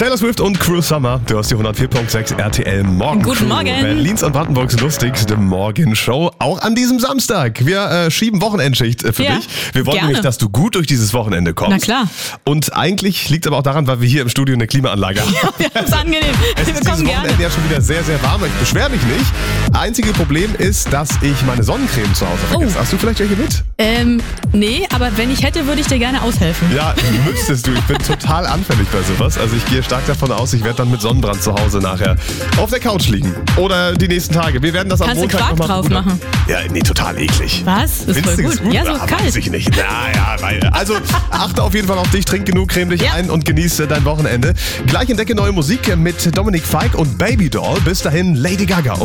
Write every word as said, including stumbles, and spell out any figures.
Taylor Swift und Cruel Summer. Du hast die hundertvier Komma sechs R T L Morgen. Guten Morgen. Berlins und Brandenburgs lustigste Morgenshow. Auch an diesem Samstag. Wir äh, schieben Wochenendschicht äh, für Ja, dich. Wir wollen gerne. nämlich, dass du gut durch dieses Wochenende kommst. Na klar. Und eigentlich liegt es aber auch daran, weil wir hier im Studio eine Klimaanlage haben. Ja, wir haben es angenehm. Es Wir ist dieses kommen gerne. Wochenende ja schon wieder sehr, sehr warm. Ich beschwere mich nicht. Einzige Problem ist, dass ich meine Sonnencreme zu Hause vergesse. Oh. Hast du vielleicht welche mit? Ähm, nee, aber wenn ich hätte, würde ich dir gerne aushelfen. Ja, müsstest du. Ich bin total anfällig bei sowas. Also ich gehe stark davon aus, ich werde dann mit Sonnenbrand zu Hause nachher auf der Couch liegen. Oder die nächsten Tage. Wir werden das am Kannst du Montag Quark nochmal drauf machen? Ja, nee, total eklig. Was? Das ist voll Findest du gut. das Ja, so Ah, kalt. Weiß ich nicht. Naja, weil, also achte auf jeden Fall auf dich, trink genug, creme dich Ja. ein und genieße dein Wochenende. Gleich entdecke neue Musik mit Dominic Fike und Baby Doll. Bis dahin Lady Gaga.